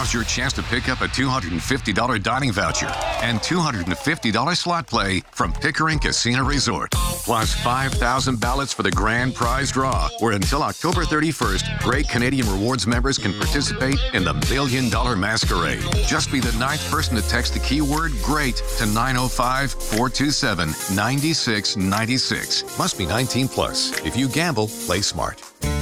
Now's your chance to pick up a $250 dining voucher and $250 slot play from Pickering Casino Resort. Plus 5,000 ballots for the grand prize draw, where until October 31st, Great Canadian Rewards members can participate in the $1 Million Masquerade. Just be the 9th person to text the keyword GREAT to 905-427-9696. Must be 19 plus. If you gamble, play smart.